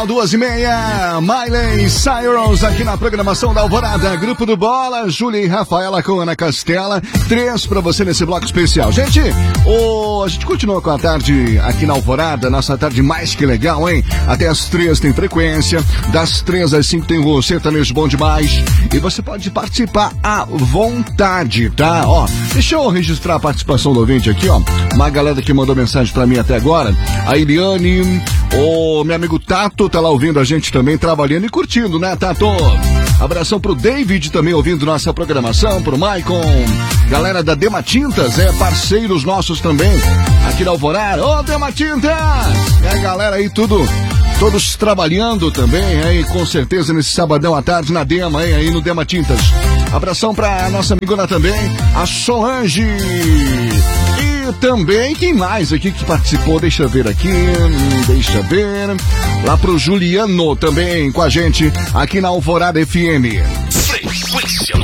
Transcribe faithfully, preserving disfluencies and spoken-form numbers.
Duas e meia, Miley Cyrus aqui na programação da Alvorada, Grupo do Bola, Júlia e Rafaela com Ana Castela, três pra você nesse bloco especial. Gente, o... a gente continua com a tarde aqui na Alvorada, nossa tarde mais que legal, hein? Até as três tem frequência, das três às cinco tem você, também bom demais, e você pode participar à vontade, tá? Ó, deixa eu registrar a participação do ouvinte aqui, ó, uma galera que mandou mensagem pra mim até agora, a Eliane, o meu amigo Tato, tá lá ouvindo a gente também, trabalhando e curtindo, né, Tato? Abração pro David também ouvindo nossa programação, pro Maicon, galera da Dema Tintas, é, parceiros nossos também, aqui na Alvorada. Ô, Dema Tintas! E a galera aí, tudo, todos trabalhando também, aí, com certeza, nesse sabadão à tarde na Dema, hein, aí no Dema Tintas. Abração pra nossa amigona também, a Solange. E também, quem mais aqui que participou? Deixa eu ver aqui, deixa eu ver. Lá pro Juliano também com a gente aqui na Alvorada F M. Frequência